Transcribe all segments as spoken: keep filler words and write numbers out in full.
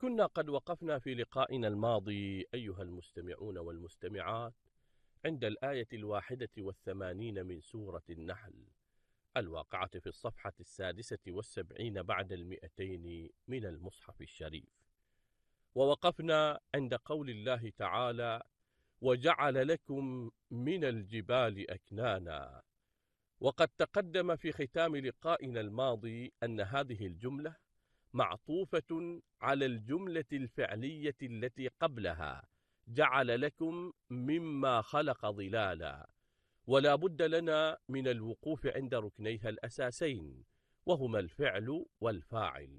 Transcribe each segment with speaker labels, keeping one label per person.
Speaker 1: كنا قد وقفنا في لقائنا الماضي أيها المستمعون والمستمعات عند الآية الواحدة والثمانين من سورة النحل الواقعة في الصفحة السادسة والسبعين بعد المئتين من المصحف الشريف، ووقفنا عند قول الله تعالى: وجعل لكم من الجبال أكنانا. وقد تقدم في ختام لقائنا الماضي أن هذه الجملة معطوفة على الجملة الفعلية التي قبلها: جعل لكم مما خلق ظلالا، ولا بد لنا من الوقوف عند ركنيها الأساسين، وهما الفعل والفاعل.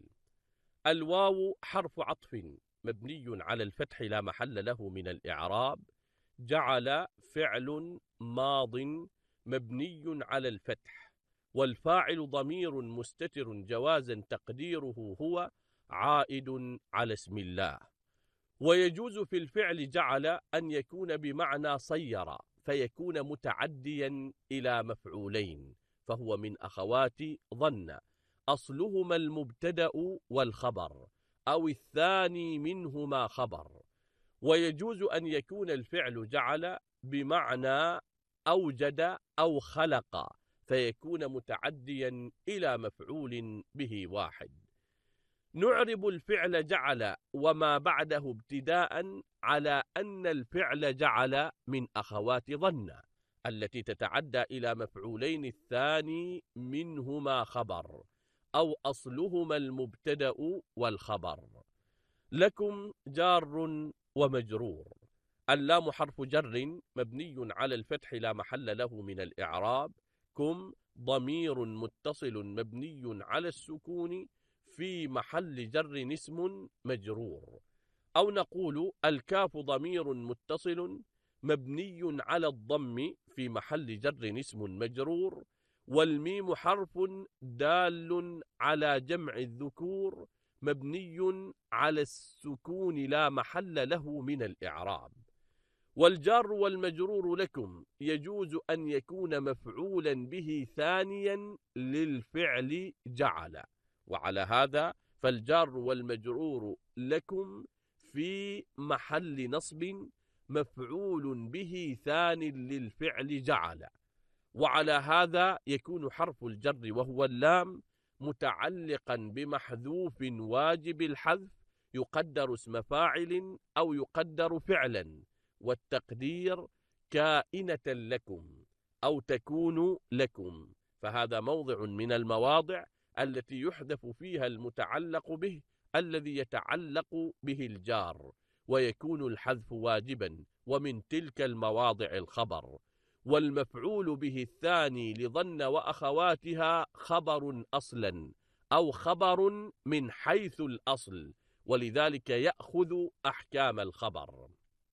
Speaker 1: الواو حرف عطف مبني على الفتح لا محل له من الإعراب. جعل فعل ماض مبني على الفتح، والفاعل ضمير مستتر جوازا تقديره هو عائد على اسم الله. ويجوز في الفعل جعل أن يكون بمعنى صير فيكون متعديا إلى مفعولين، فهو من أخوات ظن، أصلهما المبتدأ والخبر أو الثاني منهما خبر. ويجوز أن يكون الفعل جعل بمعنى أوجد أو خلق فيكون متعديا إلى مفعول به واحد. نعرب الفعل جعل وما بعده ابتداء على أن الفعل جعل من أخوات ظن التي تتعدى إلى مفعولين، الثاني منهما خبر أو أصلهما المبتدأ والخبر. لكم جار ومجرور. اللام حرف جر مبني على الفتح لا محل له من الإعراب. كم ضمير متصل مبني على السكون في محل جر اسم مجرور. أو نقول الكاف ضمير متصل مبني على الضم في محل جر اسم مجرور. والميم حرف دال على جمع الذكور مبني على السكون لا محل له من الإعراب. والجار والمجرور لكم يجوز أن يكون مفعولا به ثانيا للفعل جعل، وعلى هذا فالجار والمجرور لكم في محل نصب مفعول به ثان للفعل جعل. وعلى هذا يكون حرف الجر وهو اللام متعلقا بمحذوف واجب الحذف يقدر اسم فاعل أو يقدر فعلا، والتقدير كائنة لكم أو تكون لكم، فهذا موضع من المواضع التي يحذف فيها المتعلق به الذي يتعلق به الجار، ويكون الحذف واجبا، ومن تلك المواضع الخبر. والمفعول به الثاني لظن وأخواتها خبر أصلا أو خبر من حيث الأصل، ولذلك يأخذ أحكام الخبر.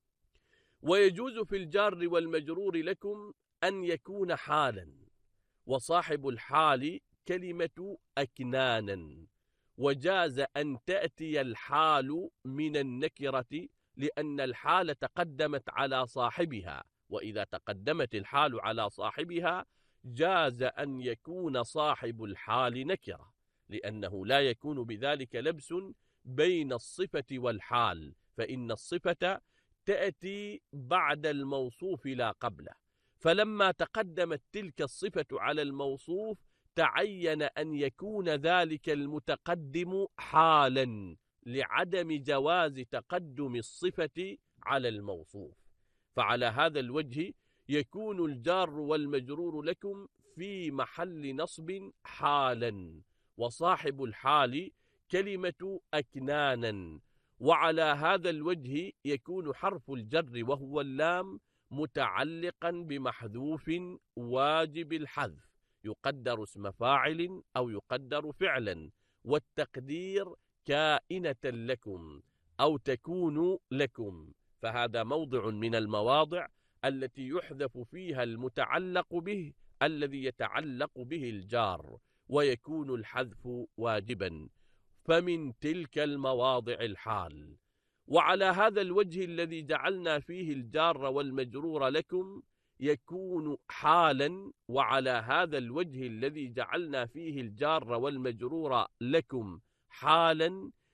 Speaker 1: ويجوز في الجار والمجرور لكم أن يكون حالا، وصاحب الحال كلمة أكنانا. وجاز أن تأتي الحال من النكرة لأن الحال تقدمت على صاحبها، وإذا تقدمت الحال على صاحبها جاز أن يكون صاحب الحال نكرة، لأنه لا يكون بذلك لبس بين الصفة والحال، فإن الصفة تأتي بعد الموصوف لا قبله. فلما تقدمت تلك الصفة على الموصوف تعين أن يكون ذلك المتقدم حالا لعدم جواز تقدم الصفة على الموصوف. فعلى هذا الوجه يكون الجار والمجرور لكم في محل نصب حالا، وصاحب الحال كلمة أكنانا. وعلى هذا الوجه يكون حرف الجر وهو اللام متعلقا بمحذوف واجب الحذف يقدر اسم فاعل أو يقدر فعلا، والتقدير كائنة لكم أو تكون لكم، فهذا موضع من المواضع التي يحذف فيها المتعلق به الذي يتعلق به الجار، ويكون الحذف واجبا، فمن تلك المواضع الحال. وعلى هذا الوجه الذي جعلنا فيه الجار والمجرور لكم يكون حالا، وعلى هذا الوجه الذي جعلنا فيه الجار والمجرور لكم حالا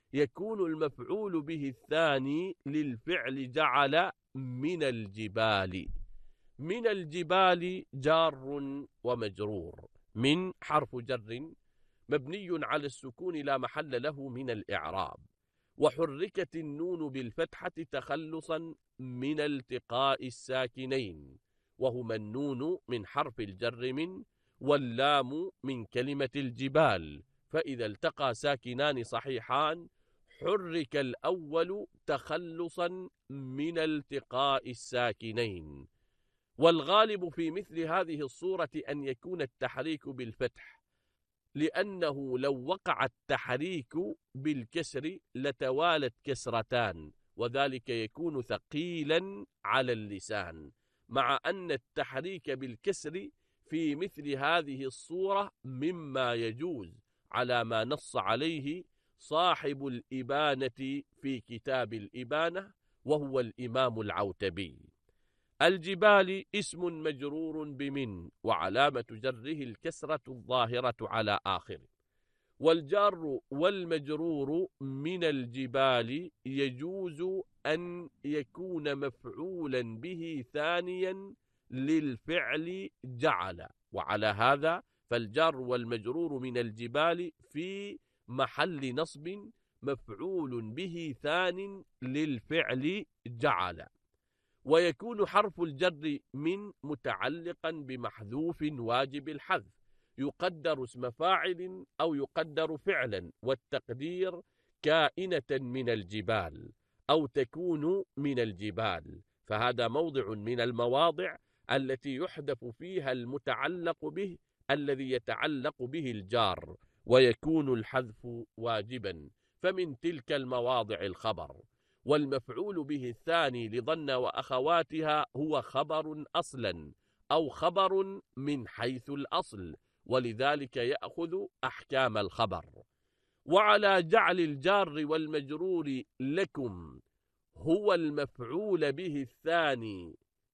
Speaker 1: يكون المفعول به الثاني للفعل جعل من الجبال. من الجبال جار ومجرور. من حرف جر مبني على السكون لا محل له من الإعراب، وحركت النون بالفتحة تخلصا من التقاء الساكنين، وهما النون من حرف الجر من، واللام من كلمة الجبال، فإذا التقى ساكنان صحيحان حرك الأول تخلصا من التقاء الساكنين. والغالب في مثل هذه الصورة أن يكون التحريك بالفتح، لأنه لو وقع التحريك بالكسر لتوالت كسرتان، وذلك يكون ثقيلا على اللسان، مع أن التحريك بالكسر في مثل هذه الصورة مما يجوز على ما نص عليه صاحب الإبانة في كتاب الإبانة، وهو الإمام العوتبي. الجبال اسم مجرور بمن، وعلامة جره الكسرة الظاهرة على آخره. والجار والمجرور من الجبال يجوز أن يكون مفعولا به ثانيا للفعل جعل، وعلى هذا فالجار والمجرور من الجبال في محل نصب مفعول به ثان للفعل جعل. ويكون حرف الجر من متعلقا بمحذوف واجب الحذف، يقدر اسم فاعل أو يقدر فعلا، والتقدير كائنة من الجبال أو تكون من الجبال، فهذا موضع من المواضع التي يحذف فيها المتعلق به الذي يتعلق به الجار، ويكون الحذف واجبا، فمن تلك المواضع الخبر. والمفعول به الثاني لظن وأخواتها هو خبر أصلا أو خبر من حيث الأصل، ولذلك يأخذ أحكام الخبر. وعلى جعل الجار والمجرور لكم هو المفعول به الثاني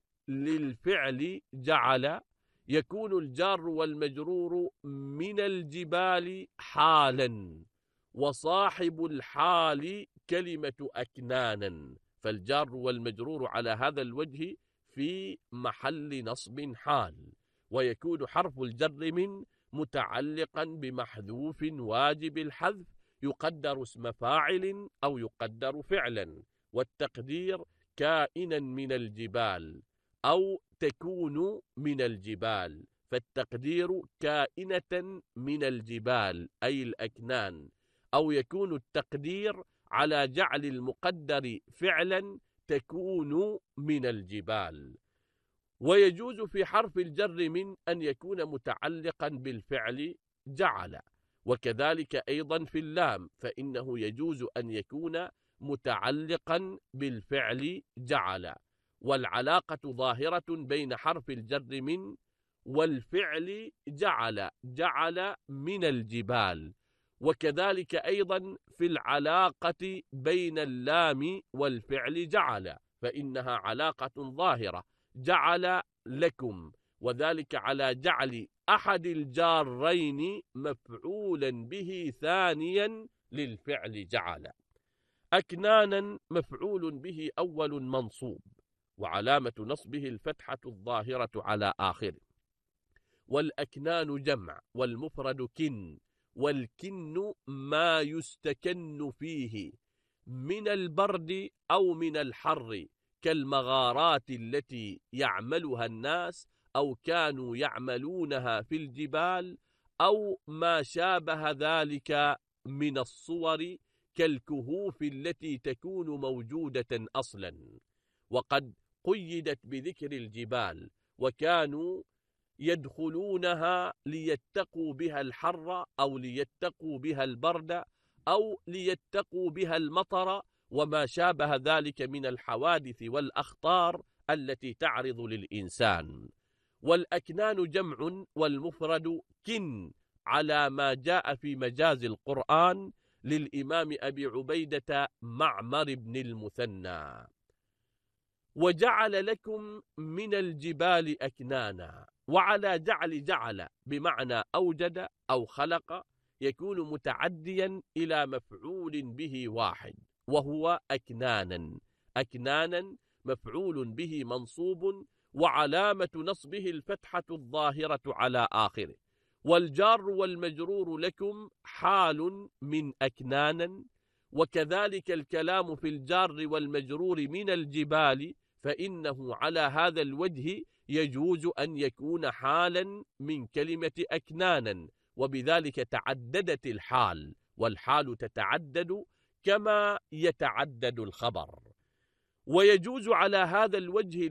Speaker 1: للفعل جعل، يكون الجار والمجرور من الجبال حالا، وصاحب الحال كلمة أكنانا، فالجار والمجرور على هذا الوجه في محل نصب حال. ويكون حرف الجر من متعلقا بمحذوف واجب الحذف، يقدر اسم فاعل أو يقدر فعلا، والتقدير كائنا من الجبال أو تكون من الجبال، فالتقدير كائنة من الجبال أي الأكنان، أو يكون التقدير على جعل المقدر فعلا تكون من الجبال. ويجوز في حرف الجر من أن يكون متعلقا بالفعل جعل، وكذلك أيضا في اللام فإنه يجوز أن يكون متعلقا بالفعل جعل. والعلاقة ظاهرة بين حرف الجر من والفعل جعل، جعل من الجبال، وكذلك أيضا في العلاقة بين اللام والفعل جعل، فإنها علاقة ظاهرة، جعل لكم، وذلك على جعل أحد الجارين مفعولا به ثانيا للفعل جعل. أكنانا مفعول به أول منصوب، وعلامة نصبه الفتحة الظاهرة على آخره. والأكنان جمع، والمفرد كن، والكن ما يستكن فيه من البرد أو من الحر، كالمغارات التي يعملها الناس أو كانوا يعملونها في الجبال، أو ما شابه ذلك من الصور كالكهوف التي تكون موجودة أصلا. وقد قيدت بذكر الجبال، وكانوا يدخلونها ليتقوا بها الحر أو ليتقوا بها البرد أو ليتقوا بها المطر وما شابه ذلك من الحوادث والأخطار التي تعرض للإنسان. والأكنان جمع، والمفرد كن، على ما جاء في مجاز القرآن للإمام أبي عبيدة معمر بن المثنى. وجعل لكم من الجبال أكنانا، وعلى جعل جعل بمعنى أوجد أو خلق، يكون متعديا إلى مفعول به واحد، وهو أكنانا. أكنانا مفعول به منصوب، وعلامة نصبه الفتحة الظاهرة على آخره. والجار والمجرور لكم حال من أكنانا، وكذلك الكلام في الجار والمجرور من الجبال، فإنه على هذا الوجه يجوز أن يكون حالا من كلمة أكنانا، وبذلك تعددت الحال، والحال تتعدد كما يتعدد الخبر. ويجوز على هذا الوجه